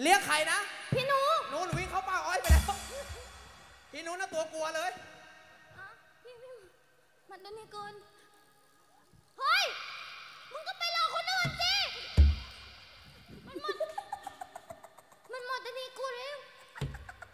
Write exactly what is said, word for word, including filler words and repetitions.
เรียกใครนะพี่หนูหนูหนูวิ่งเข้าป่าอ้อยไปแล้วพี่หนูน่ะตัวกลัวเลยพี่พี่มันโดนนี่ก่อน